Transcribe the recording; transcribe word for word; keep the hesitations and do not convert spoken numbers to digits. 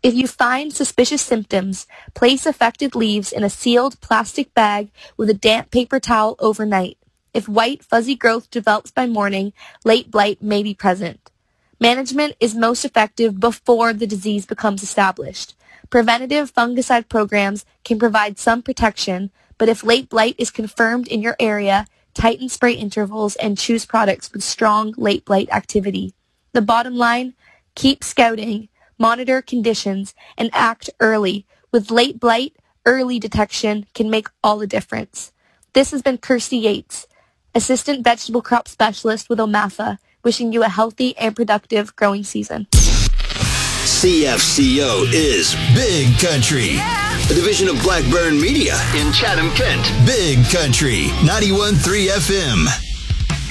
If you find suspicious symptoms, place affected leaves in a sealed plastic bag with a damp paper towel overnight. If white, fuzzy growth develops by morning, late blight may be present. Management is most effective before the disease becomes established. Preventative fungicide programs can provide some protection, but if late blight is confirmed in your area, tighten spray intervals and choose products with strong late blight activity. The bottom line, keep scouting, monitor conditions, and act early. With late blight, early detection can make all the difference. This has been Kirsty Yates, Assistant Vegetable Crop Specialist with OMAFA, wishing you a healthy and productive growing season. C F C O is Big Country, a division of Blackburn Media in Chatham, Kent. Big Country, ninety-one point three F M.